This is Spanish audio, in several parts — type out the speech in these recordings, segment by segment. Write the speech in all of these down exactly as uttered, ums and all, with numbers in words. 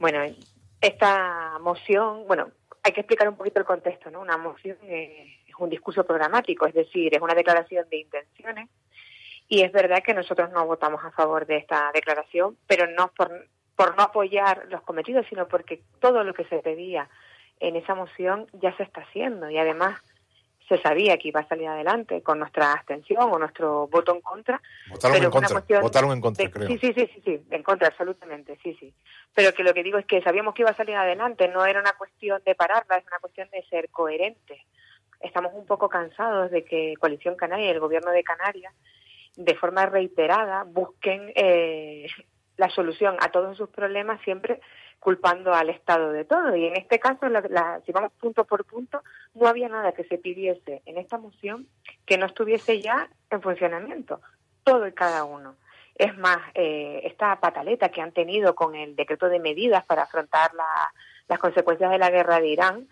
Bueno, esta moción, bueno, hay que explicar un poquito el contexto, ¿no? Una moción es un discurso programático, es decir, es una declaración de intenciones, y es verdad que nosotros no votamos a favor de esta declaración, pero no por, por no apoyar los cometidos, sino porque todo lo que se pedía en esa moción ya se está haciendo, y además se sabía que iba a salir adelante con nuestra abstención o nuestro voto en contra. Votaron pero en contra, votaron en contra, de, creo. Sí, sí, sí, sí, sí, en contra, absolutamente, sí, sí. Pero que lo que digo es que sabíamos que iba a salir adelante, no era una cuestión de pararla, es una cuestión de ser coherentes. Estamos un poco cansados de que Coalición Canaria y el Gobierno de Canarias, de forma reiterada, busquen eh, la solución a todos sus problemas, siempre culpando al Estado de todo. Y en este caso, la, la, si vamos punto por punto, no había nada que se pidiese en esta moción que no estuviese ya en funcionamiento, todo y cada uno. Es más, eh, esta pataleta que han tenido con el decreto de medidas para afrontar la, las consecuencias de la guerra de Irán,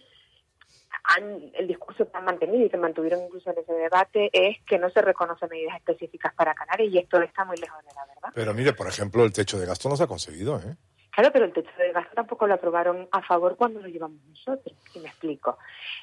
han, el discurso que han mantenido y que mantuvieron incluso en ese debate es que no se reconocen medidas específicas para Canarias, y esto está muy lejos de la verdad. Pero mire, por ejemplo, el techo de gasto no se ha conseguido, ¿eh? Claro, pero el techo de gasto tampoco lo aprobaron a favor cuando lo llevamos nosotros, y me explico.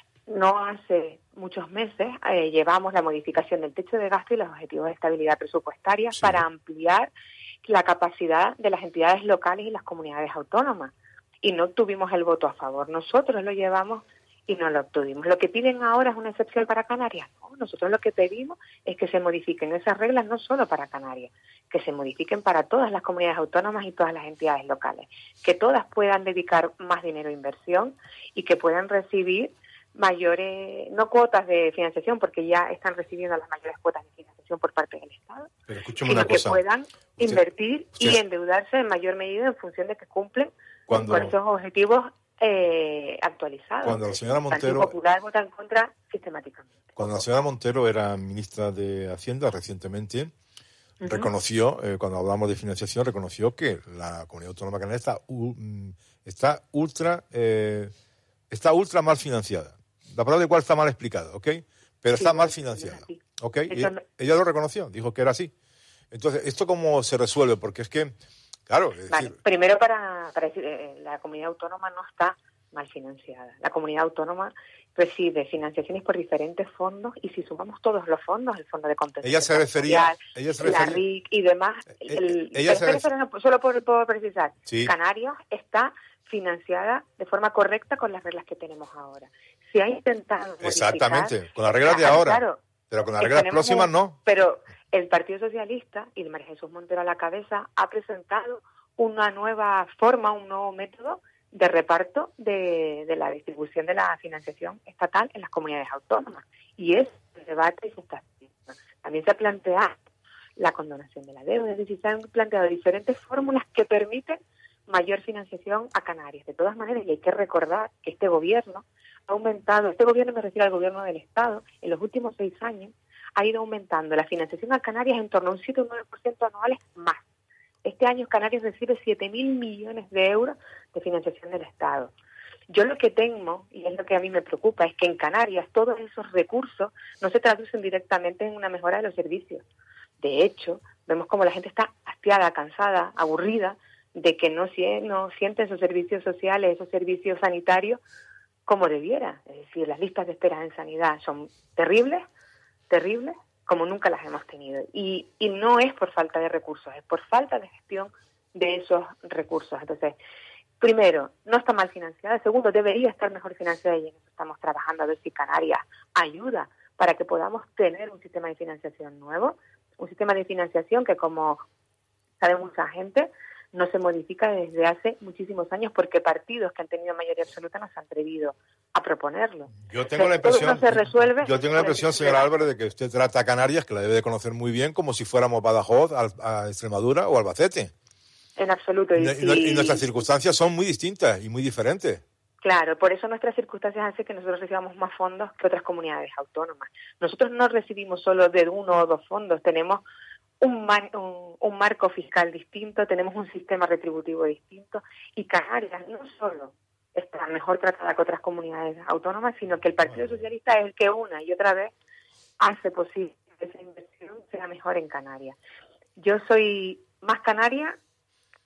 No hace muchos meses eh, llevamos la modificación del techo de gasto y los objetivos de estabilidad presupuestaria, sí, para ampliar la capacidad de las entidades locales y las comunidades autónomas, y no obtuvimos el voto a favor. Nosotros lo llevamos y no lo obtuvimos. Lo que piden ahora es una excepción para Canarias. No, nosotros lo que pedimos es que se modifiquen esas reglas no solo para Canarias, que se modifiquen para todas las comunidades autónomas y todas las entidades locales, que todas puedan dedicar más dinero a inversión y que puedan recibir mayores, no cuotas de financiación, porque ya están recibiendo las mayores cuotas de financiación por parte del Estado, pero escúcheme sino una cosa, que puedan usted, invertir usted, y endeudarse en mayor medida en función de que cumplen cuando, con esos objetivos eh, actualizados. Cuando la señora Montero, el Partido Popular vota en contra sistemáticamente. Cuando la señora Montero era ministra de Hacienda recientemente, uh-huh, reconoció, eh, cuando hablamos de financiación, reconoció que la Comunidad Autónoma Canaria está, uh, está ultra eh, está ultra mal financiada. La palabra igual está mal explicada, ¿ok? Pero sí, está mal financiada, ¿ok? Y no... ella lo reconoció, dijo que era así. Entonces, ¿esto cómo se resuelve? Porque es que, claro... Es vale. decir... Primero, para, para decir, eh, la Comunidad Autónoma no está mal financiada. La Comunidad Autónoma recibe financiaciones por diferentes fondos, y si sumamos todos los fondos, el Fondo de Contención ella se refería, ella se refería, la R I C y demás, el, ella pero, se pero, pero, solo por, por precisar, sí, Canarias está financiada de forma correcta con las reglas que tenemos ahora. Se ha intentado exactamente, con las reglas de ahora, claro, pero con las reglas próximas un, no. Pero el Partido Socialista, y de María Jesús Montero a la cabeza, ha presentado una nueva forma, un nuevo método de reparto de, de la distribución de la financiación estatal en las comunidades autónomas. Y es el debate y se está haciendo. También se ha planteado la condonación de la deuda, es decir, se han planteado diferentes fórmulas que permiten mayor financiación a Canarias. De todas maneras, y hay que recordar que este gobierno ha aumentado, este gobierno me refiero al gobierno del Estado, en los últimos seis años ha ido aumentando la financiación a Canarias en torno a un siete o nueve por ciento anuales más. Este año Canarias recibe siete mil millones de euros de financiación del Estado. Yo lo que temo, y es lo que a mí me preocupa, es que en Canarias todos esos recursos no se traducen directamente en una mejora de los servicios. De hecho, vemos como la gente está hastiada, cansada, aburrida de que no, no siente esos servicios sociales, esos servicios sanitarios como debiera. Es decir, las listas de espera en sanidad son terribles, terribles, como nunca las hemos tenido. Y, y no es por falta de recursos, es por falta de gestión de esos recursos. Entonces, primero, no está mal financiada. Segundo, debería estar mejor financiada, y en eso estamos trabajando a ver si Canarias ayuda para que podamos tener un sistema de financiación nuevo, un sistema de financiación que, como sabe mucha gente, no se modifica desde hace muchísimos años, porque partidos que han tenido mayoría absoluta no se han atrevido a proponerlo. Yo tengo la impresión, no se resuelve yo tengo la impresión, señora Álvarez, de que usted trata a Canarias, que la debe de conocer muy bien, como si fuéramos Badajoz, a Extremadura o Albacete. En absoluto. Y, y, y nuestras circunstancias son muy distintas y muy diferentes. Claro, por eso nuestras circunstancias hacen que nosotros recibamos más fondos que otras comunidades autónomas. Nosotros no recibimos solo de uno o dos fondos, tenemos Un, man, un, un marco fiscal distinto, tenemos un sistema retributivo distinto, y Canarias no solo está mejor tratada que otras comunidades autónomas, sino que el Partido Socialista es el que una y otra vez hace posible que esa inversión sea mejor en Canarias. Yo soy más canaria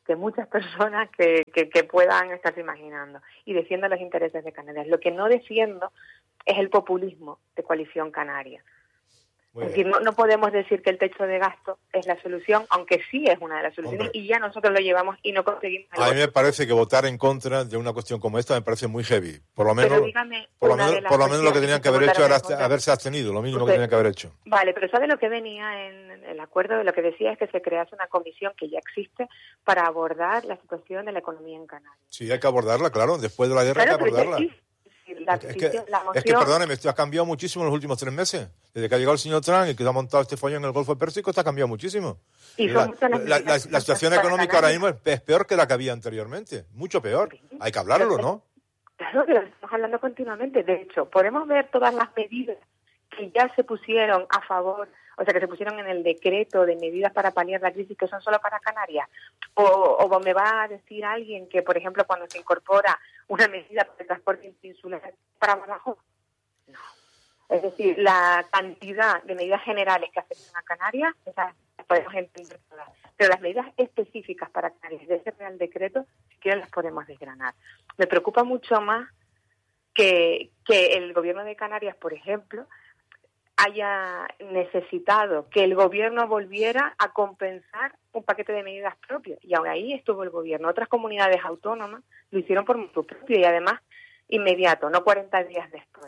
que muchas personas que, que, que puedan estarse imaginando, y defiendo los intereses de Canarias. Lo que no defiendo es el populismo de Coalición Canaria. Es decir, no, no podemos decir que el techo de gasto es la solución, aunque sí es una de las soluciones. Hombre. Y ya nosotros lo llevamos y no conseguimos. A mí me parece que votar en contra de una cuestión como esta me parece muy heavy. Por lo menos, por lo menos, por lo menos lo que tenían que haber hecho era haberse abstenido, lo mínimo Usted, que tenían que haber hecho. Vale, pero ¿sabe lo que venía en el acuerdo? Lo que decía es que se crease una comisión que ya existe para abordar la situación de la economía en Canarias. Sí, hay que abordarla, claro. Después de la guerra claro, hay que abordarla. La, es, que, la moción... es que, perdóneme, esto ha cambiado muchísimo en los últimos tres meses. Desde que ha llegado el señor Trump y que ha montado este follón en el Golfo Pérsico, está cambiado muchísimo. Y la, la, la, la, la situación económica ahora mismo es, es peor que la que había anteriormente. Mucho peor. Sí. Hay que hablarlo, ¿no? Claro que lo estamos hablando continuamente. De hecho, podemos ver todas las medidas que ya se pusieron a favor, o sea, que se pusieron en el decreto de medidas para paliar la crisis, que son solo para Canarias. O, o me va a decir alguien que, por ejemplo, cuando se incorpora una medida para el transporte insular para abajo, no. Es decir, la cantidad de medidas generales que afectan a Canarias, esas las podemos entender todas. Pero las medidas específicas para Canarias de ese Real Decreto, si quieren las podemos desgranar. Me preocupa mucho más que, que el gobierno de Canarias, por ejemplo, haya necesitado que el gobierno volviera a compensar un paquete de medidas propias. Y aún ahí estuvo el gobierno. Otras comunidades autónomas lo hicieron por motu propio y además inmediato, no cuarenta días después.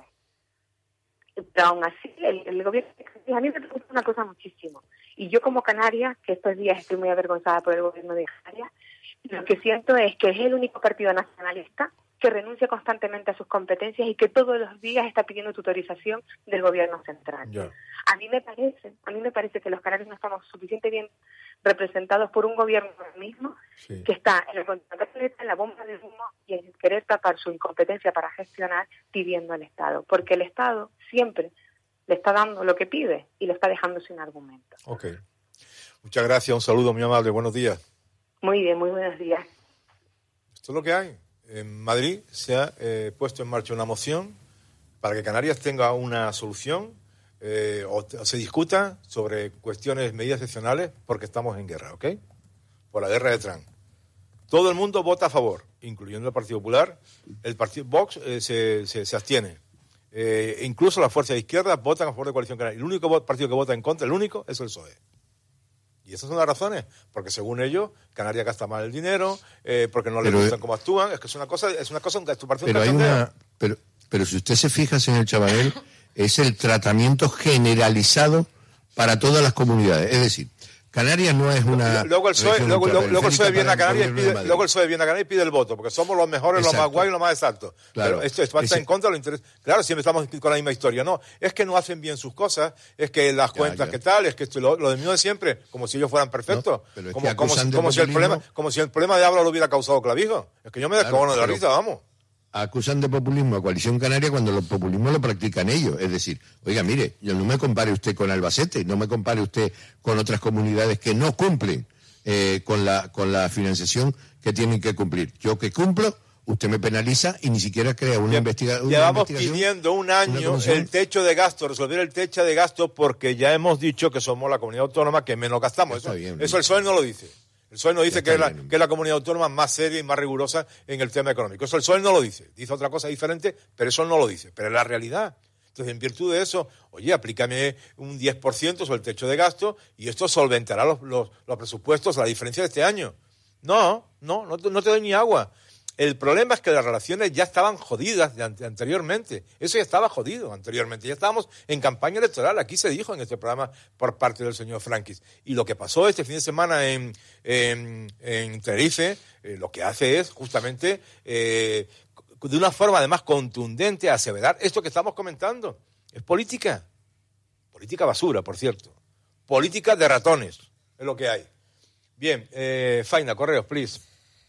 Pero aún así, el, el gobierno... A mí me preocupa una cosa muchísimo. Y yo como canaria, que estos días estoy muy avergonzada por el gobierno de Canarias, lo que siento es que es el único partido nacionalista que renuncia constantemente a sus competencias y que todos los días está pidiendo tutorización del gobierno central. Yeah. A mí me parece, a mí me parece que los canarios no estamos suficientemente bien representados por un gobierno mismo sí. que está en el contrato, en la bomba de humo y en querer tapar su incompetencia para gestionar pidiendo al Estado, porque el Estado siempre le está dando lo que pide y lo está dejando sin argumentos. Ok. Muchas gracias, un saludo muy amable, buenos días. Muy bien, muy buenos días. Esto es lo que hay. En Madrid se ha eh, puesto en marcha una moción para que Canarias tenga una solución eh, o, o se discuta sobre cuestiones, medidas excepcionales, porque estamos en guerra, ¿ok? Por la guerra de Trump. Todo el mundo vota a favor, incluyendo el Partido Popular. El partido Vox eh, se, se, se abstiene. Eh, incluso las fuerzas de izquierda votan a favor de Coalición Canaria. El único partido que vota en contra, el único, es el P S O E. Y esas son las razones, porque según ellos, Canarias gasta mal el dinero, eh, porque no les gustan cómo actúan. Es que es una cosa, es una cosa, esto parece un pero hay una, pero, pero si usted se fija, señor Chabanel, es el tratamiento generalizado para todas las comunidades. Es decir, Canarias no es una... Luego el P S O E, luego, luego, luego el P S O E viene a Canarias y pide, luego el P S O E viene a Canarias y pide el voto, porque somos los mejores, Exacto. los más guays, los más exactos. Claro. Pero esto, esto está en contra de los intereses. Claro, siempre estamos con la misma historia. No, es que no hacen bien sus cosas, es que las ya, cuentas, ya. ¿qué tal? Es que esto, lo, lo de mío de siempre, como si ellos fueran perfectos. No, como, es como, si, como, si el problema, como si el problema de habla lo hubiera causado Clavijo. Es que yo me descojono claro, de la risa, vamos. Acusan de populismo a Coalición Canaria cuando el populismo lo practican ellos. Es decir, oiga, mire, yo no me compare usted con Albacete, no me compare usted con otras comunidades que no cumplen eh, con la con la financiación que tienen que cumplir. Yo que cumplo, usted me penaliza y ni siquiera crea una, investiga una Llevamos investigación. Llevamos pidiendo un año el techo de gasto, resolver el techo de gasto, porque ya hemos dicho que somos la comunidad autónoma que menos gastamos. Eso, bien, eso el P S O E no lo dice. El P S O E no dice que es, la, que es la comunidad autónoma más seria y más rigurosa en el tema económico. Eso el P S O E no lo dice. Dice otra cosa diferente, pero eso no lo dice. Pero es la realidad. Entonces, en virtud de eso, oye, aplícame un diez por ciento sobre el techo de gasto y esto solventará los, los, los presupuestos, la diferencia de este año. No, no, no te, no te doy ni agua. El problema es que las relaciones ya estaban jodidas de anteriormente. Eso ya estaba jodido anteriormente. Ya estábamos en campaña electoral. Aquí se dijo en este programa por parte del señor Frankis. Y lo que pasó este fin de semana en, en, en Tenerife, eh, lo que hace es justamente, eh, de una forma además contundente, aseverar esto que estamos comentando. Es política. Política basura, por cierto. Política de ratones. Es lo que hay. Bien, eh, Faina, correos, please.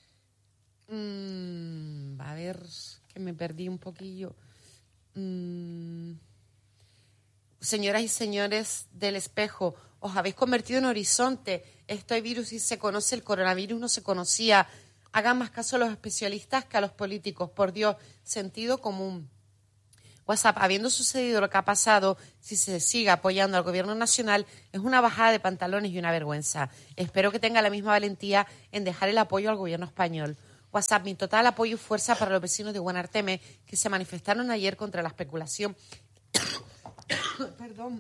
Mm, a ver, que me perdí un poquillo. Mm, señoras y señores del Espejo, os habéis convertido en horizonte. Este virus, si se conoce, el coronavirus no se conocía. Hagan más caso a los especialistas que a los políticos. Por Dios, sentido común. WhatsApp, habiendo sucedido lo que ha pasado, si se sigue apoyando al gobierno nacional, es una bajada de pantalones y una vergüenza. Espero que tenga la misma valentía en dejar el apoyo al gobierno español. WhatsApp, mi total apoyo y fuerza para los vecinos de Guanarteme que se manifestaron ayer contra la especulación. Perdón.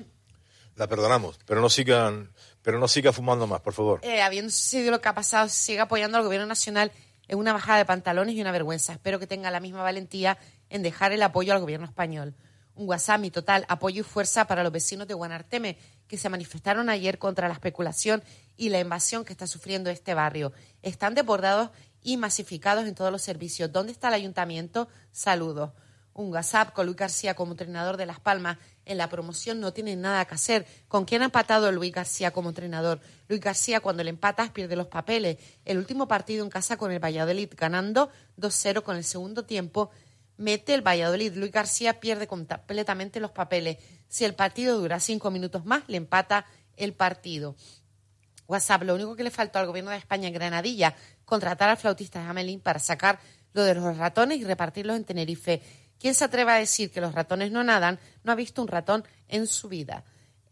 La perdonamos, pero no sigan, pero no siga fumando más, por favor. Eh, habiendo sucedido lo que ha pasado, si sigue apoyando al gobierno nacional, es una bajada de pantalones y una vergüenza. Espero que tenga la misma valentía en dejar el apoyo al gobierno español. Un WhatsApp, mi total apoyo y fuerza para los vecinos de Guanarteme que se manifestaron ayer contra la especulación y la invasión que está sufriendo este barrio. Están desbordados y masificados en todos los servicios. ¿Dónde está el ayuntamiento? Saludos. Un WhatsApp con Luis García como entrenador de Las Palmas. En la promoción no tienen nada que hacer. ¿Con quién ha empatado Luis García como entrenador? Luis García, cuando le empatas, pierde los papeles. El último partido en casa con el Valladolid, ganando dos cero con el segundo tiempo, mete el Valladolid. Luis García pierde completamente los papeles. Si el partido dura cinco minutos más, le empata el partido. WhatsApp, lo único que le faltó al gobierno de España en Granadilla, contratar al flautista de Hamelín para sacar lo de los ratones y repartirlos en Tenerife. ¿Quién se atreve a decir que los ratones no nadan? No ha visto un ratón en su vida.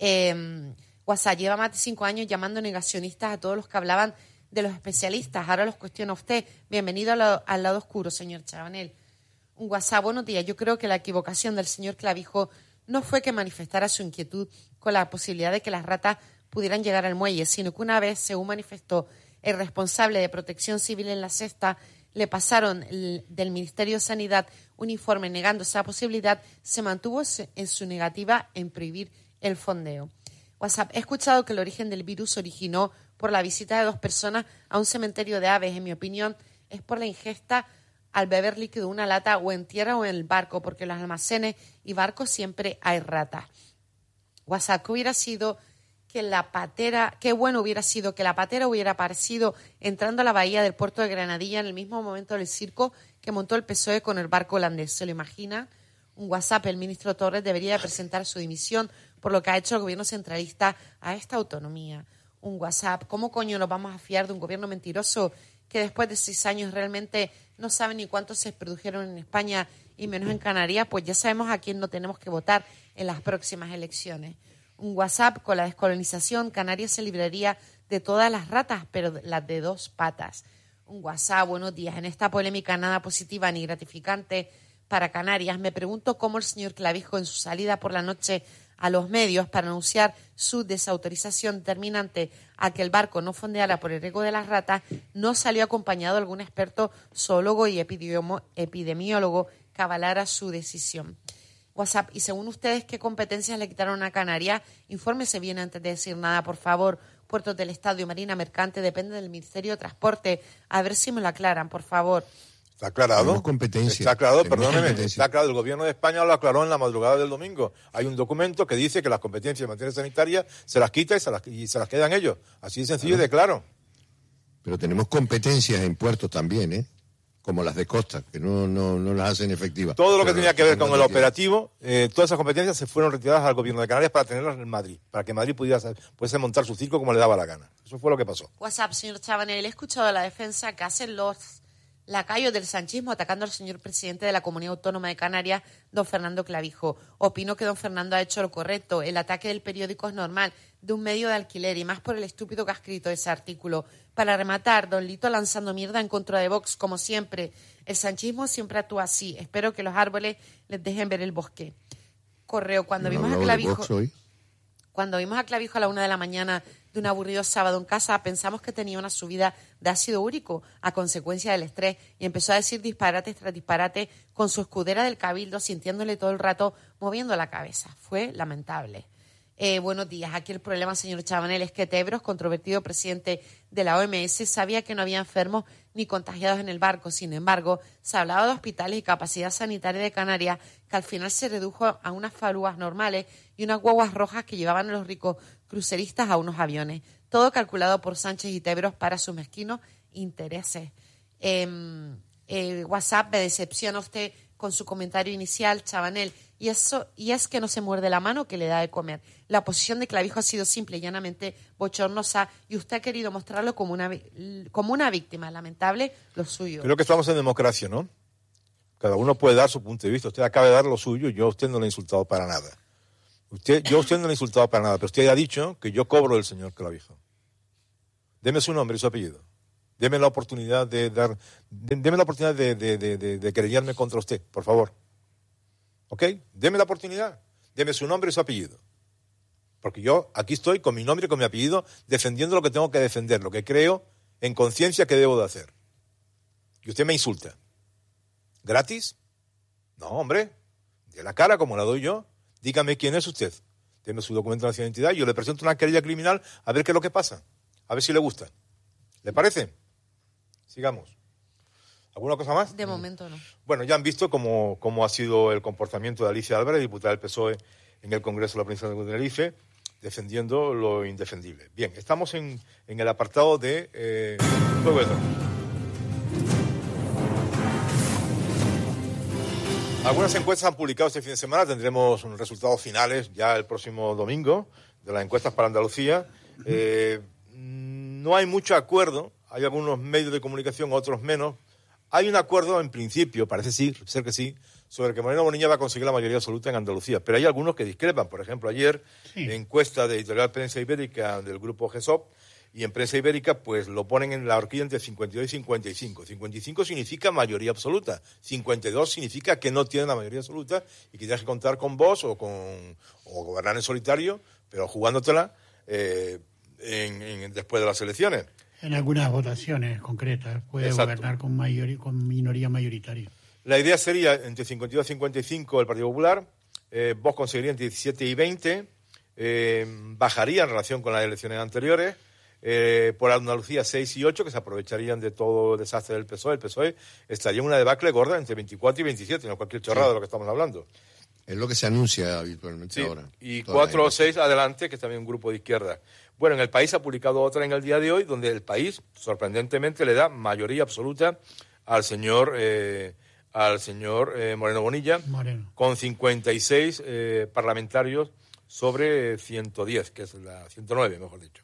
Eh, WhatsApp lleva más de cinco años llamando negacionistas a todos los que hablaban de los especialistas. Ahora los cuestiona usted. Bienvenido a lo, al lado oscuro, señor Chabanel. Un WhatsApp, buenos días. Yo creo que la equivocación del señor Clavijo no fue que manifestara su inquietud con la posibilidad de que las ratas pudieran llegar al muelle, sino que una vez, según manifestó el responsable de Protección Civil en la Sexta, le pasaron el, del Ministerio de Sanidad un informe negando esa posibilidad, se mantuvo en su negativa en prohibir el fondeo. WhatsApp, he escuchado que el origen del virus se originó por la visita de dos personas a un cementerio de aves. En mi opinión, es por la ingesta al beber líquido de una lata o en tierra o en el barco, porque en los almacenes y barcos siempre hay ratas. WhatsApp, ¿qué hubiera sido que la patera, qué bueno hubiera sido que la patera hubiera aparecido entrando a la bahía del puerto de Granadilla en el mismo momento del circo que montó el P S O E con el barco holandés? ¿Se lo imagina? Un WhatsApp, el ministro Torres debería presentar su dimisión por lo que ha hecho el gobierno centralista a esta autonomía. Un WhatsApp, ¿cómo coño nos vamos a fiar de un gobierno mentiroso que después de seis años realmente no sabe ni cuántos se produjeron en España y menos en Canarias? Pues ya sabemos a quién no tenemos que votar en las próximas elecciones. Un WhatsApp, con la descolonización, Canarias se libraría de todas las ratas, pero las de dos patas. Un WhatsApp, buenos días. En esta polémica nada positiva ni gratificante para Canarias, me pregunto cómo el señor Clavijo, en su salida por la noche a los medios para anunciar su desautorización determinante a que el barco no fondeara por el riesgo de las ratas, no salió acompañado de algún experto zoólogo y epidemiólogo que avalara su decisión. WhatsApp, y según ustedes, ¿qué competencias le quitaron a Canarias? Infórmese bien antes de decir nada, por favor. Puertos del Estado y Marina Mercante dependen del Ministerio de Transporte. A ver si me lo aclaran, por favor. Está aclarado. Competencia. Está aclarado, Tenemos perdóneme. competencia. Está aclarado. El gobierno de España lo aclaró en la madrugada del domingo. Hay un documento que dice que las competencias en materia sanitaria se las quita y se las, y se las quedan ellos. Así de sencillo claro. y de claro. Pero tenemos competencias en puertos también, ¿eh? Como las de costa, que no, no, no las hacen efectivas. Todo lo que Pero tenía que ver con el que... operativo, eh, todas esas competencias se fueron retiradas al gobierno de Canarias para tenerlas en Madrid, para que Madrid pudiera hacer, pudiese montar su circo como le daba la gana. Eso fue lo que pasó. WhatsApp, señor Chabanel, he escuchado a la defensa que hacen los lacayos del sanchismo atacando al señor presidente de la Comunidad Autónoma de Canarias, don Fernando Clavijo. Opino que don Fernando ha hecho lo correcto. El ataque del periódico es normal, de un medio de alquiler, y más por el estúpido que ha escrito ese artículo. Para rematar, don Lito lanzando mierda en contra de Vox, como siempre. El sanchismo siempre actúa así. Espero que los árboles les dejen ver el bosque. Correo, cuando ¿No vimos a Clavijo... hoy? Cuando vimos a Clavijo a la una de la mañana de un aburrido sábado en casa, pensamos que tenía una subida de ácido úrico a consecuencia del estrés y empezó a decir disparates tras disparate con su escudera del cabildo, sintiéndole todo el rato moviendo la cabeza. Fue lamentable. Eh, buenos días. Aquí el problema, señor Chabanel, es que Tebros, controvertido presidente de la O M S, sabía que no había enfermos ni contagiados en el barco. Sin embargo, se hablaba de hospitales y capacidad sanitaria de Canarias, que al final se redujo a unas falúas normales y unas guaguas rojas que llevaban a los ricos cruceristas a unos aviones. Todo calculado por Sánchez y Tebros para sus mezquinos intereses. Eh, eh, WhatsApp, me decepciona usted con su comentario inicial, Chabanel, y eso y es que no se muerde la mano que le da de comer. La posición de Clavijo ha sido simple y llanamente bochornosa y usted ha querido mostrarlo como una, como una víctima. Lamentable lo suyo. Creo que estamos en democracia, ¿no? Cada uno puede dar su punto de vista. Usted acaba de dar lo suyo y yo a usted no le he insultado para nada. Usted, yo a usted no le he insultado para nada, pero usted ha dicho que yo cobro del señor Clavijo. Deme su nombre y su apellido. Deme la oportunidad de dar, de, deme la oportunidad de, de, de, de, de querellarme contra usted, por favor. ¿Ok? Deme la oportunidad. Deme su nombre y su apellido. Porque yo aquí estoy con mi nombre y con mi apellido defendiendo lo que tengo que defender, lo que creo en conciencia que debo de hacer. Y usted me insulta. ¿Gratis? No, hombre. De la cara como la doy yo. Dígame quién es usted. Deme su documento de identidad y yo le presento una querella criminal a ver qué es lo que pasa. A ver si le gusta. ¿Le parece? Sigamos. ¿Alguna cosa más? De momento no. Bueno, ya han visto cómo, cómo ha sido el comportamiento de Alicia Álvarez, diputada del P S O E en el Congreso de la Provincia de Tenerife, defendiendo lo indefendible. Bien, estamos en, en el apartado de eh, Juego de Tronos. Algunas encuestas han publicado este fin de semana, tendremos resultados finales ya el próximo domingo de las encuestas para Andalucía. Eh, no hay mucho acuerdo, hay algunos medios de comunicación, otros menos. Hay un acuerdo en principio, parece sí, ser que sí, sobre que Moreno Bonilla va a conseguir la mayoría absoluta en Andalucía, pero hay algunos que discrepan. Por ejemplo, ayer, sí. En encuesta de Editorial Prensa Ibérica del grupo G S O P, y en Prensa Ibérica, pues lo ponen en la horquilla entre cincuenta y dos y cincuenta y cinco. cincuenta y cinco significa mayoría absoluta. cincuenta y dos significa que no tienen la mayoría absoluta y que tienes que contar con vos o con o gobernar en solitario, pero jugándotela eh, en, en, después de las elecciones. En algunas votaciones concretas puede Exacto. gobernar con, mayoría, con minoría mayoritaria. La idea sería entre cincuenta y dos y cincuenta y cinco el Partido Popular, eh, Vox conseguiría entre diecisiete y veinte, eh, bajaría en relación con las elecciones anteriores. Eh, por Andalucía seis y ocho, que se aprovecharían de todo el desastre del P S O E. El P S O E estaría en una debacle gorda entre veinticuatro y veintisiete, no cualquier chorrada sí. de lo que estamos hablando. Es lo que se anuncia habitualmente sí. ahora. Y cuatro o seis adelante, que es también un grupo de izquierda. Bueno, en El País ha publicado otra en el día de hoy, donde El País, sorprendentemente, le da mayoría absoluta al señor eh, al señor eh, Moreno Bonilla, Moreno. Con cincuenta y seis eh, parlamentarios sobre ciento diez, que es la ciento nueve, mejor dicho.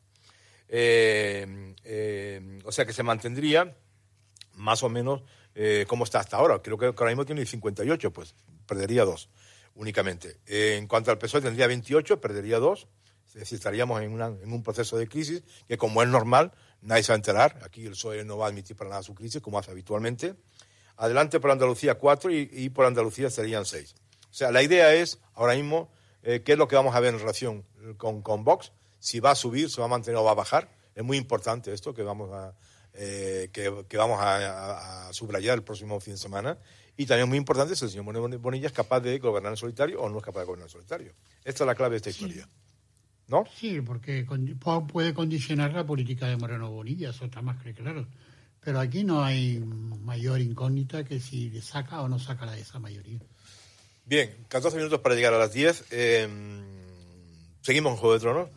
Eh, eh, o sea que se mantendría más o menos eh, como está hasta ahora. Creo que ahora mismo tiene cincuenta y ocho, pues perdería dos únicamente. Eh, en cuanto al P S O E tendría veintiocho, perdería dos. Es decir, estaríamos en, una, en un proceso de crisis que, como es normal, nadie se va a enterar. Aquí el P S O E no va a admitir para nada su crisis, como hace habitualmente. Adelante por Andalucía cuatro y, y por Andalucía serían seis. O sea, la idea es ahora mismo eh, qué es lo que vamos a ver en relación con, con Vox. Si va a subir, se va a mantener o va a bajar. Es muy importante esto que vamos a eh, que, que vamos a, a, a subrayar el próximo fin de semana. Y también muy importante si el señor Bonilla es capaz de gobernar en solitario o no es capaz de gobernar en solitario. Esta es la clave de esta historia. ¿No? Sí, porque puede condicionar la política de Moreno Bonilla, eso está más que claro. Pero aquí no hay mayor incógnita que si le saca o no saca de esa mayoría. Bien, catorce minutos para llegar a las diez. Eh, seguimos en Juego de Tronos.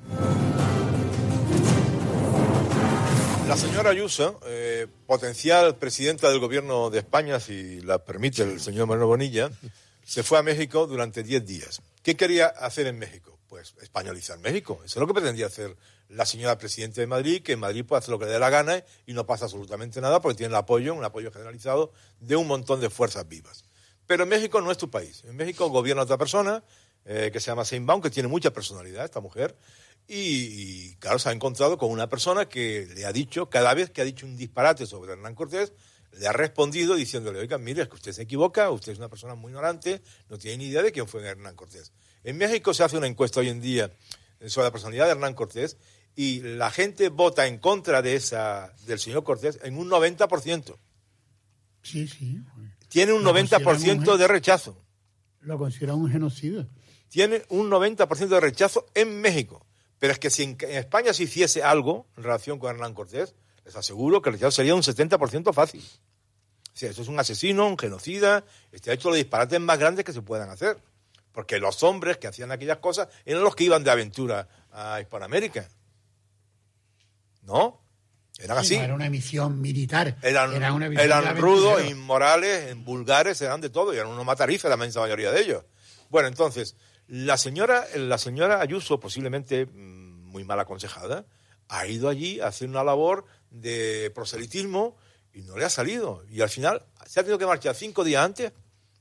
La señora Ayuso, eh, potencial presidenta del gobierno de España, si la permite el señor Moreno Bonilla, se fue a México durante diez días. ¿Qué quería hacer en México? Pues españolizar México. Eso es lo que pretendía hacer la señora presidenta de Madrid, que en Madrid puede hacer lo que le dé la gana y no pasa absolutamente nada porque tiene el apoyo, un apoyo generalizado de un montón de fuerzas vivas. Pero en México no es tu país. En México gobierna otra persona eh, que se llama Sheinbaum, que tiene mucha personalidad, esta mujer, y, y claro, se ha encontrado con una persona que le ha dicho, cada vez que ha dicho un disparate sobre Hernán Cortés, le ha respondido diciéndole, oiga, mire, es que usted se equivoca, usted es una persona muy ignorante, no tiene ni idea de quién fue Hernán Cortés. En México se hace una encuesta hoy en día sobre la personalidad de Hernán Cortés y la gente vota en contra de esa del señor Cortés en un noventa por ciento. Sí, sí. Tiene un noventa por ciento de rechazo. Lo considera un genocida. Tiene un noventa por ciento de rechazo en México. Pero es que si en España se hiciese algo en relación con Hernán Cortés, les aseguro que el rechazo sería un setenta por ciento fácil. O sea, eso es un asesino, un genocida, este ha hecho los disparates más grandes que se puedan hacer. Porque los hombres que hacían aquellas cosas eran los que iban de aventura a Hispanoamérica. ¿No? Eran así. Sí, era una misión militar. Eran, era una misión eran rudos, inmorales, vulgares, eran de todo. Y eran unos matarifes la inmensa mayoría de ellos. Bueno, entonces, la señora, la señora Ayuso, posiblemente muy mal aconsejada, ha ido allí a hacer una labor de proselitismo y no le ha salido. Y al final se ha tenido que marchar cinco días antes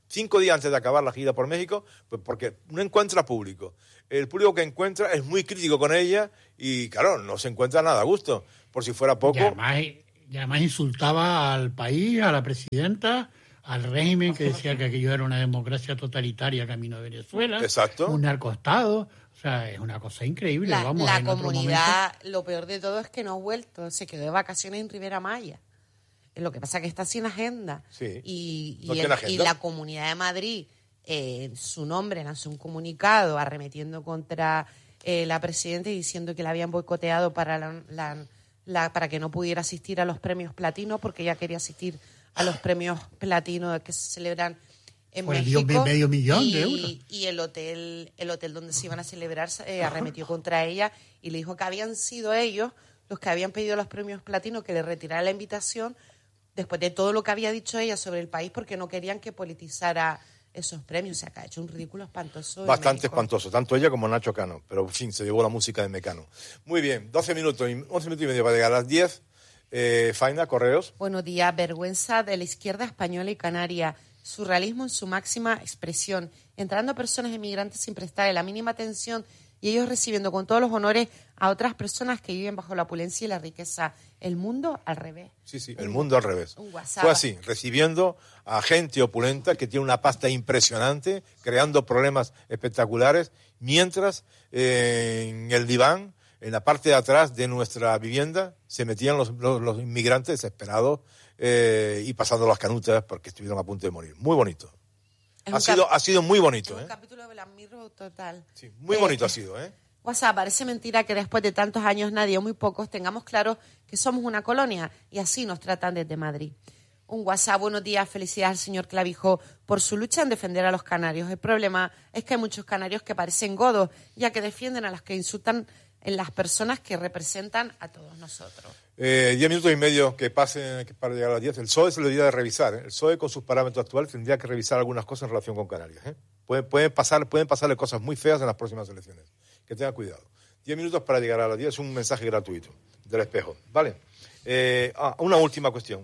cinco días antes de acabar la gira por México, pues porque no encuentra público. El público que encuentra es muy crítico con ella y, claro, no se encuentra nada a gusto. Por si fuera poco... Y además, y además insultaba al país, a la presidenta, al régimen, que decía que aquello era una democracia totalitaria camino a Venezuela. Exacto. Un narcoestado. O sea, es una cosa increíble. La, Vamos, la en otro comunidad, momento. lo peor de todo es que no ha vuelto, se quedó de vacaciones en Ribera Maya. Lo que pasa es que está sin agenda. Sí. Y, ¿No y, tiene el- agenda? y la Comunidad de Madrid, eh, en su nombre, lanzó un comunicado arremetiendo contra eh, la presidenta y diciendo que la habían boicoteado para, la, la- la- para que no pudiera asistir a los premios platino, porque ella quería asistir a los premios platino que se celebran en Pues dio México. medio millón y, de euros. Y el hotel, el hotel donde se iban a celebrar eh, arremetió contra ella y le dijo que habían sido ellos los que habían pedido los premios platino que le retirara la invitación después de todo lo que había dicho ella sobre el país, porque no querían que politizara esos premios. O sea, que ha hecho un ridículo espantoso. en Bastante México. espantoso, tanto ella como Nacho Cano. Pero, en fin, se llevó la música de Mecano. Muy bien, doce minutos, y once minutos y medio para llegar a las diez. Eh, Faina, correos. Buenos días. Vergüenza de la izquierda española y canaria. Surrealismo en su máxima expresión. Entrando personas emigrantes sin prestarle la mínima atención y ellos recibiendo con todos los honores a otras personas que viven bajo la opulencia y la riqueza. El mundo al revés. Sí, sí, el mundo al revés. Un WhatsApp. Fue así, recibiendo a gente opulenta que tiene una pasta impresionante, creando problemas espectaculares, mientras eh, en el diván, en la parte de atrás de nuestra vivienda, se metían los, los, los inmigrantes desesperados eh, y pasando las canutas porque estuvieron a punto de morir. Muy bonito. Es Ha un sido, cap- ha sido muy Es bonito, un ¿eh? capítulo de Black Mirror total. Sí, muy Eh, bonito ha sido, ¿eh? WhatsApp, parece mentira que después de tantos años nadie o muy pocos tengamos claro que somos una colonia y así nos tratan desde Madrid. Un WhatsApp, buenos días, felicidades al señor Clavijo por su lucha en defender a los canarios. El problema es que hay muchos canarios que parecen godos, ya que defienden a los que insultan en las personas que representan a todos nosotros. Eh, diez minutos y medio que pasen que para llegar a las diez. El P S O E se lo debería de revisar. ¿eh? El P S O E con sus parámetros actuales tendría que revisar algunas cosas en relación con Canarias. ¿eh? Pueden, pueden, pasar, pueden pasarle cosas muy feas en las próximas elecciones. Que tengan cuidado. diez minutos para llegar a las diez. Es un mensaje gratuito del Espejo. ¿Vale? Eh, ah, una última cuestión.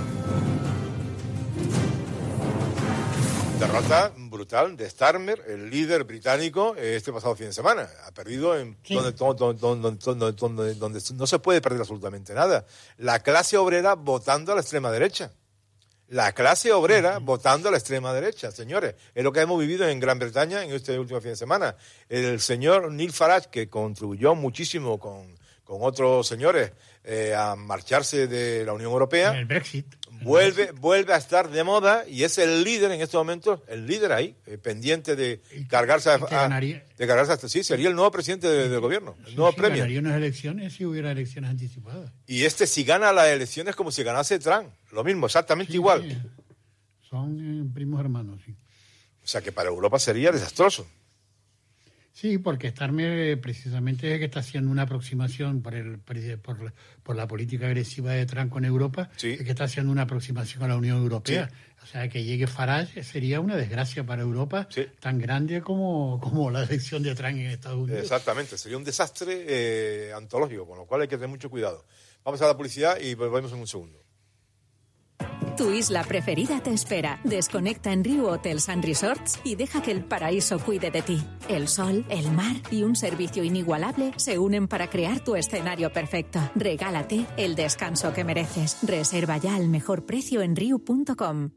Derrota brutal de Starmer, el líder británico, este pasado fin de semana. Ha perdido en Sí. donde, donde, donde, donde, donde, donde no se puede perder absolutamente nada. La clase obrera votando a la extrema derecha. La clase obrera uh-huh. votando a la extrema derecha, señores. Es lo que hemos vivido en Gran Bretaña en este último fin de semana. El señor Neil Farage, que contribuyó muchísimo con, con otros señores eh, a marcharse de la Unión Europea. El Brexit. Vuelve, vuelve a estar de moda y es el líder en estos momentos, el líder ahí, eh, pendiente de cargarse a, a, de cargarse hasta sí, sería el nuevo presidente de, del gobierno, el sí, nuevo sí, premio. Ganaría unas elecciones si hubiera elecciones anticipadas. Y este si gana las elecciones como si ganase Trump, lo mismo, exactamente Sí, igual. sí. Son eh, primos hermanos, sí. O sea que para Europa sería desastroso. Sí, porque Starmer precisamente es que está haciendo una aproximación por, el, por, la, por la política agresiva de Trump con Europa, Sí. es que está haciendo una aproximación a la Unión Europea. Sí. O sea, que llegue Farage sería una desgracia para Europa, Sí. tan grande como, como la elección de Trump en Estados Unidos. Exactamente, sería un desastre eh, antológico, con lo cual hay que tener mucho cuidado. Vamos a la publicidad y volvemos en un segundo. Tu isla preferida te espera. Desconecta en Riu Hotels and Resorts y deja que el paraíso cuide de ti. El sol, el mar y un servicio inigualable se unen para crear tu escenario perfecto. Regálate el descanso que mereces. Reserva ya al mejor precio en riu punto com.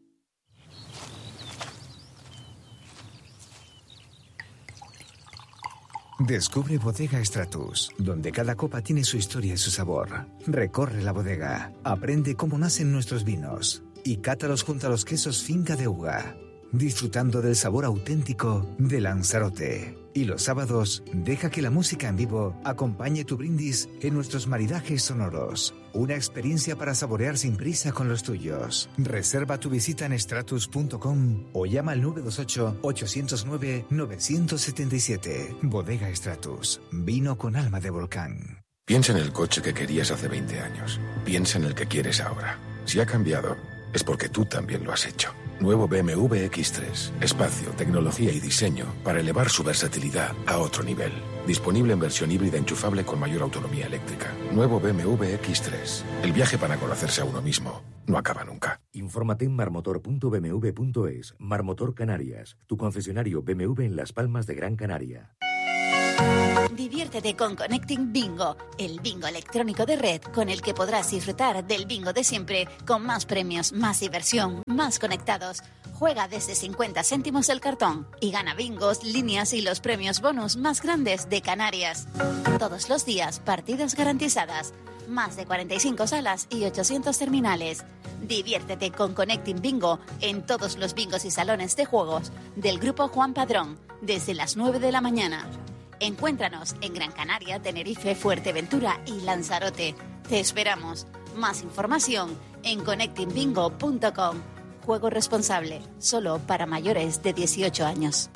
Descubre Bodega Stratus, donde cada copa tiene su historia y su sabor. Recorre la bodega, aprende cómo nacen nuestros vinos y cátalos junto a los quesos Finca de Uga, disfrutando del sabor auténtico de Lanzarote. Y los sábados, deja que la música en vivo acompañe tu brindis en nuestros maridajes sonoros. Una experiencia para saborear sin prisa con los tuyos. Reserva tu visita en stratus punto com o llama al nueve dos ocho, ocho cero nueve, nueve siete siete. Bodega Stratus. Vino con alma de volcán. Piensa en el coche que querías hace veinte años. Piensa en el que quieres ahora. Si ha cambiado, es porque tú también lo has hecho. Nuevo B M W X tres. Espacio, tecnología y diseño para elevar su versatilidad a otro nivel. Disponible en versión híbrida enchufable con mayor autonomía eléctrica. Nuevo B M W X tres. El viaje para conocerse a uno mismo. no acaba nunca. Infórmate en marmotor punto b m w punto es. Marmotor Canarias, tu concesionario B M W en Las Palmas de Gran Canaria. Diviértete con Connecting Bingo, el bingo electrónico de red con el que podrás disfrutar del bingo de siempre, con más premios, más diversión, más conectados. Juega desde cincuenta céntimos el cartón y gana bingos, líneas y los premios bonus más grandes de Canarias. Todos los días, partidas garantizadas. Más de cuarenta y cinco salas y ochocientos terminales. Diviértete con Connecting Bingo en todos los bingos y salones de juegos del Grupo Juan Padrón, desde las nueve de la mañana. Encuéntranos en Gran Canaria, Tenerife, Fuerteventura y Lanzarote. Te esperamos. Más información en connecting bingo punto com. Juego responsable, solo para mayores de dieciocho años.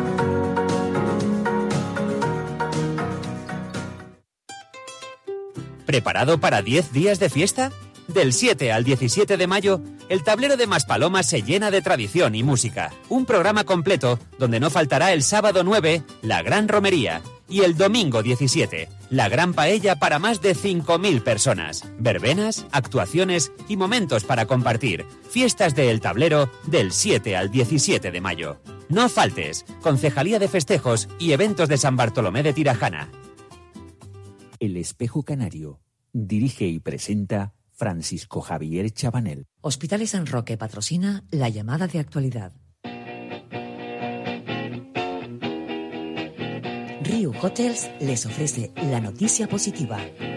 ¿Preparado para diez días de fiesta? Del siete al diecisiete de mayo, el tablero de Maspalomas se llena de tradición y música. Un programa completo donde no faltará el sábado nueve, la Gran Romería, y el domingo diecisiete, la Gran Paella para más de cinco mil personas. Verbenas, actuaciones y momentos para compartir. Fiestas de El Tablero del siete al diecisiete de mayo. No faltes. Concejalía de Festejos y Eventos de San Bartolomé de Tirajana. El Espejo Canario. Dirige y presenta Francisco Javier Chabanel. Hospitales San Roque patrocina la llamada de actualidad. Riu Hotels les ofrece la noticia positiva.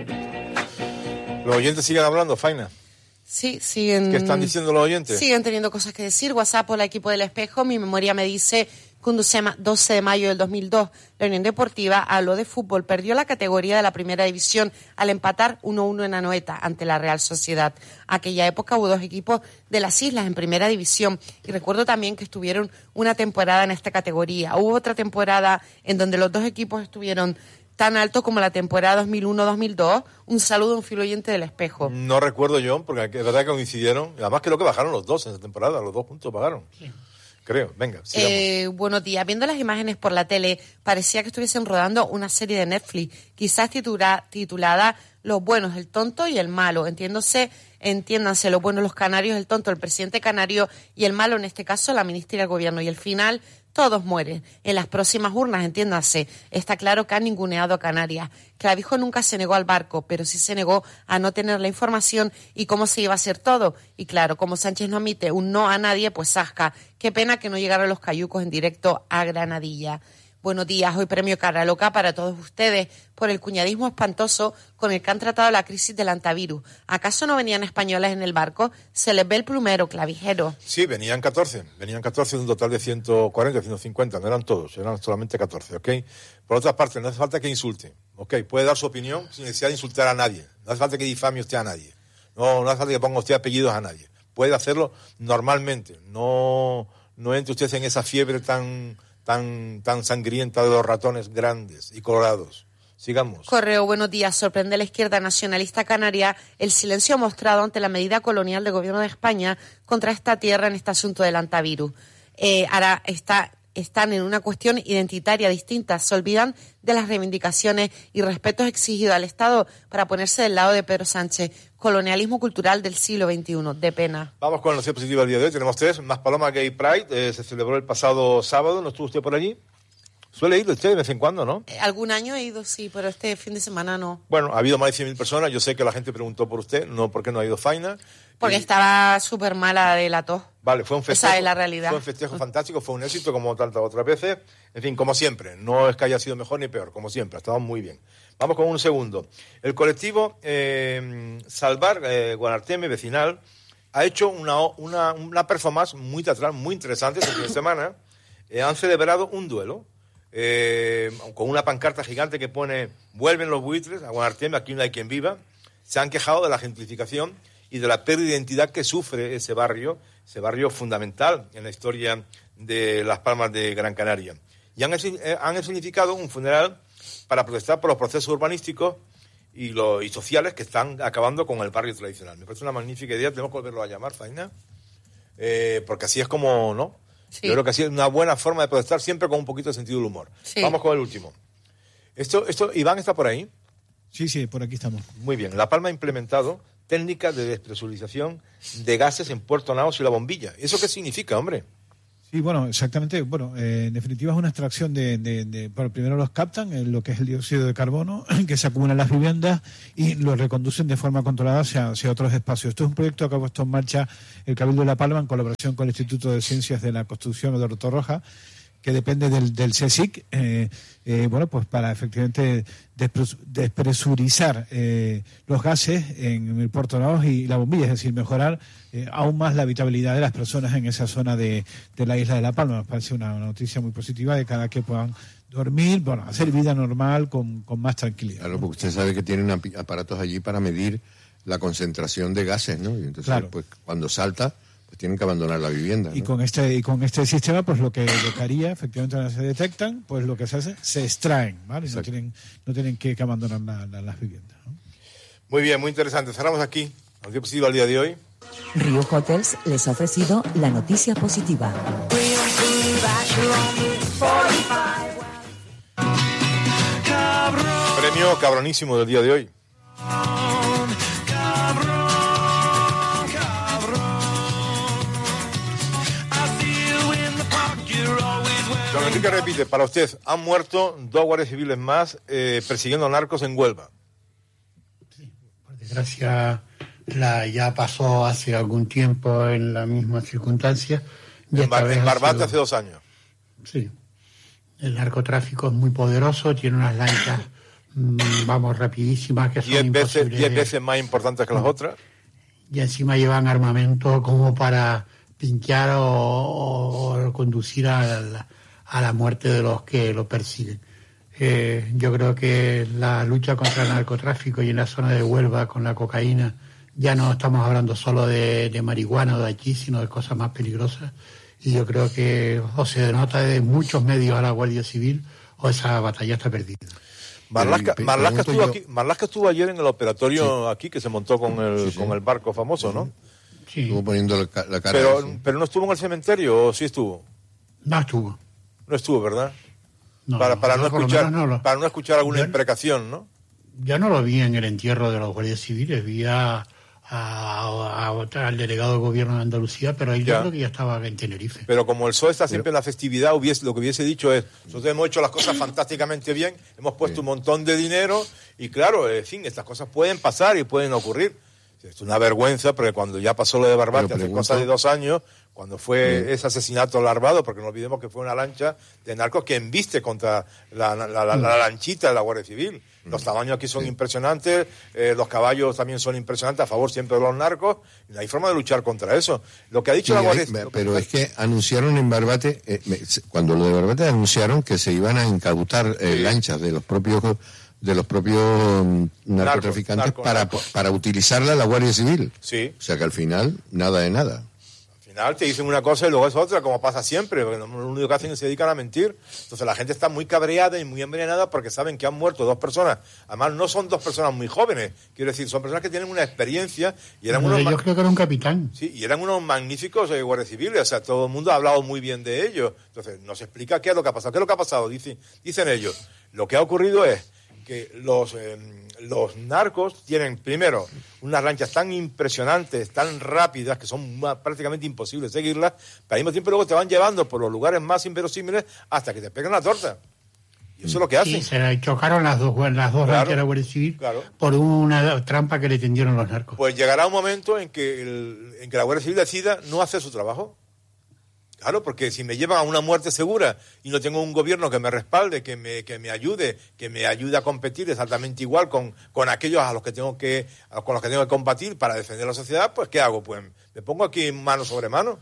Los oyentes siguen hablando, Faina. Sí, siguen... ¿Qué están diciendo los oyentes? Siguen teniendo cosas que decir. WhatsApp, hola equipo del Espejo. Mi memoria me dice... Conducema, doce de mayo del dos mil dos, la Unión Deportiva habló de fútbol, perdió la categoría de la primera división al empatar uno a uno en Anoeta ante la Real Sociedad. Aquella época hubo dos equipos de las islas en primera división y recuerdo también que estuvieron una temporada en esta categoría. Hubo otra temporada en donde los dos equipos estuvieron tan altos como la temporada dos mil uno dos mil dos. Un saludo a un fiel oyente del Espejo. No recuerdo yo, porque es verdad que coincidieron. Además creo que bajaron los dos en esa temporada, los dos juntos bajaron. Sí. Creo, venga, sigamos. Eh, buenos días. Viendo las imágenes por la tele, parecía que estuviesen rodando una serie de Netflix, quizás titula, titulada Los buenos, el tonto y el malo. Entiéndose, entiéndanse, los buenos, los canarios, el tonto, el presidente canario y el malo, en este caso, la ministra del gobierno. Y al final, todos mueren. En las próximas urnas, entiéndanse, está claro que han ninguneado a Canarias. Clavijo nunca se negó al barco, pero sí se negó a no tener la información y cómo se iba a hacer todo. Y claro, como Sánchez no admite un no a nadie, pues zasca. Qué pena que no llegaron los cayucos en directo a Granadilla. Buenos días, hoy premio Cara Loca para todos ustedes por el cuñadismo espantoso con el que han tratado la crisis del antivirus. ¿Acaso no venían españoles en el barco? Se les ve el plumero, clavijero. Sí, venían catorce, venían catorce de un total de ciento cuarenta, ciento cincuenta, no eran todos, eran solamente catorce, ¿ok? Por otra parte, no hace falta que insulte, ¿ok? Puede dar su opinión sin necesidad de insultar a nadie, no hace falta que difame usted a nadie, no, no hace falta que ponga usted apellidos a nadie, puede hacerlo normalmente, no, no entre usted en esa fiebre tan... tan tan sangrienta de los ratones grandes y colorados. Sigamos. Correo, buenos días. Sorprende a la izquierda nacionalista canaria el silencio mostrado ante la medida colonial del gobierno de España contra esta tierra en este asunto del antivirus. Eh, ahora está... están en una cuestión identitaria distinta, se olvidan de las reivindicaciones y respetos exigidos al Estado para ponerse del lado de Pedro Sánchez. Colonialismo cultural del siglo veintiuno, de pena. Vamos con la noticia positiva del día de hoy. Tenemos tres. Maspalomas Gay Pride eh, se celebró el pasado sábado. ¿No estuvo usted por allí? Suele ir usted de vez en cuando, ¿no? Eh, algún año he ido, sí, pero este fin de semana no. Bueno, ha habido más de cien mil personas. Yo sé que la gente preguntó por usted, no porque no ha ido Faina. Porque y... estaba súper mala de la tos. Vale, fue un festejo. Esa es la realidad. Fue un festejo fantástico, fue un éxito como tantas otras veces. En fin, como siempre. No es que haya sido mejor ni peor, como siempre. Ha estado muy bien. Vamos con un segundo. El colectivo eh, Salvar eh, Guanarteme Vecinal ha hecho una, una, una performance muy teatral, muy interesante este fin de semana. Eh, han celebrado un duelo. Eh, con una pancarta gigante que pone vuelven los buitres a Guanarteme, aquí no hay quien viva. Se han quejado de la gentrificación y de la pérdida de identidad que sufre ese barrio, ese barrio fundamental en la historia de Las Palmas de Gran Canaria. Y han, han significado un funeral para protestar por los procesos urbanísticos y, lo, y sociales que están acabando con el barrio tradicional. Me parece una magnífica idea, tenemos que volverlo a llamar, Faina, eh, porque así es como, ¿no? Sí. Yo creo que así es una buena forma de protestar, siempre con un poquito de sentido del humor. Sí. Vamos con el último. Esto, esto, Iván está por ahí. Sí, sí, por aquí estamos. Muy bien. La Palma ha implementado técnica de despresurización de gases en Puerto Naos y La Bombilla. ¿Eso qué significa, hombre? Sí, bueno, exactamente. Bueno, eh, en definitiva es una extracción de, de, de bueno, primero los captan, en lo que es el dióxido de carbono, que se acumula en las viviendas y lo reconducen de forma controlada hacia, hacia otros espacios. Esto es un proyecto que ha puesto en marcha el Cabildo de La Palma en colaboración con el Instituto de Ciencias de la Construcción de Torroja, que depende del, del CSIC, eh, eh, bueno, pues para efectivamente despres, despresurizar eh, los gases en el Puerto Naos y La Bombilla, es decir, mejorar eh, aún más la habitabilidad de las personas en esa zona de, de la isla de La Palma. Nos parece una, una noticia muy positiva de cada que puedan dormir, bueno, hacer vida normal con, con más tranquilidad. Claro, porque usted sabe que tienen aparatos allí para medir la concentración de gases, ¿no? Y entonces, claro, pues cuando salta, pues tienen que abandonar la vivienda, ¿no? Y con este y con este sistema, pues lo que, lo que haría, efectivamente, cuando se detectan, pues lo que se hace, se extraen, ¿vale? Y no tienen, no tienen que, que abandonar la, la, las viviendas, ¿no? Muy bien, muy interesante. Cerramos aquí. ¿Qué ha posible al día de hoy? Río Hotels les ha ofrecido la noticia positiva. Premio cabronísimo del día de hoy. Don Enrique repite, para usted, han muerto dos guardias civiles más eh, persiguiendo narcos en Huelva. Sí, por desgracia la, ya pasó hace algún tiempo en la misma circunstancia. Y en, Bar, en Barbate hace dos años. Sí. El narcotráfico es muy poderoso, tiene unas lanchas, vamos, rapidísimas, que son diez imposibles. Veces, diez veces más importantes que las otras. Y encima llevan armamento como para pinchar o, o, o conducir a la, a la muerte de los que lo persiguen. Eh, yo creo que la lucha contra el narcotráfico y en la zona de Huelva con la cocaína, ya no estamos hablando solo de, de marihuana o de aquí, sino de cosas más peligrosas. Y yo creo que o se denota de muchos medios a la Guardia Civil o esa batalla está perdida. Marlaska, Marlaska, estuvo, aquí, Marlaska estuvo ayer en el operatorio sí. aquí que se montó con el, sí, sí. con el barco famoso, ¿no? Sí. Estuvo poniendo la, la cara. Pero, sí. pero no estuvo en el cementerio, ¿o sí estuvo? No estuvo. No estuvo, ¿verdad? No, para para, no escuchar, no lo, para no escuchar alguna yo, imprecación, ¿no? Yo no lo vi en el entierro de los guardias civiles, vi a, a, a, a, al delegado del gobierno de Andalucía, pero ahí yo creo que ya estaba en Tenerife. Pero como el P S O E está siempre pero, en la festividad, hubiese, lo que hubiese dicho es, nosotros hemos hecho las cosas fantásticamente bien, hemos puesto sí. un montón de dinero y claro, en fin, estas cosas pueden pasar y pueden ocurrir. Es una vergüenza, porque cuando ya pasó lo de Barbate, hace cosa de dos años, cuando fue sí. ese asesinato larvado, porque no olvidemos que fue una lancha de narcos que embiste contra la, la, la, la, la lanchita de la Guardia Civil. Los tamaños aquí son sí. impresionantes, eh, los caballos también son impresionantes, a favor siempre de los narcos, y no hay forma de luchar contra eso. Lo que ha dicho sí, la Guardia Civil... Pero que... es que anunciaron en Barbate, eh, cuando lo de Barbate anunciaron que se iban a incautar eh, sí. lanchas de los propios... de los propios narcotraficantes narco, para, narco. para utilizarla la Guardia Civil. Sí. O sea que al final, nada de nada. Al final te dicen una cosa y luego es otra, como pasa siempre, porque lo único que hacen es se dedican a mentir. Entonces la gente está muy cabreada y muy envenenada porque saben que han muerto dos personas. Además, no son dos personas muy jóvenes, quiero decir, son personas que tienen una experiencia y eran unos... Yo ma- creo que era un capitán. Sí, y eran unos magníficos eh, guardias civiles, o sea, todo el mundo ha hablado muy bien de ellos. Entonces, nos explica qué es lo que ha pasado. ¿Qué es lo que ha pasado? Dicen, dicen ellos. Lo que ha ocurrido es que los, eh, los narcos tienen, primero, unas lanchas tan impresionantes, tan rápidas, que son más, prácticamente imposibles seguirlas, pero al mismo tiempo luego te van llevando por los lugares más inverosímiles hasta que te pegan la torta. Y eso es lo que hacen. Sí, se chocaron las dos, las dos claro, lanchas de la Guardia Civil claro. por una trampa que le tendieron los narcos. Pues llegará un momento en que, el, en que la Guardia Civil decida no hacer su trabajo. Claro, porque si me llevan a una muerte segura y no tengo un gobierno que me respalde, que me, que me ayude, que me ayude a competir exactamente igual con, con aquellos a los que tengo que, con los que tengo que combatir para defender la sociedad, pues ¿qué hago? Pues me pongo aquí mano sobre mano.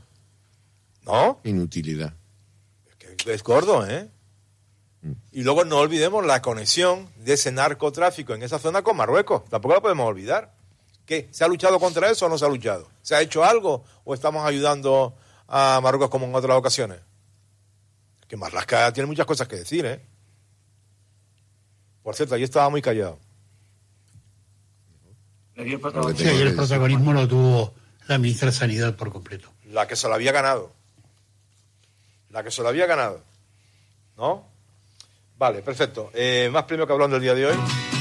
¿No? Inutilidad. Es que es gordo, ¿eh? Mm. Y luego no olvidemos la conexión de ese narcotráfico en esa zona con Marruecos. Tampoco la podemos olvidar. ¿Qué? ¿Se ha luchado contra eso o no se ha luchado? ¿Se ha hecho algo o estamos ayudando a Marruecos como en otras ocasiones? Que Marlaska tiene muchas cosas que decir, ¿eh? Por cierto, allí estaba muy callado. Sí, ayer el protagonismo lo tuvo la ministra de Sanidad por completo. La que se lo había ganado. La que se lo había ganado. ¿No? Vale, perfecto. Eh, más premio que hablando del día de hoy.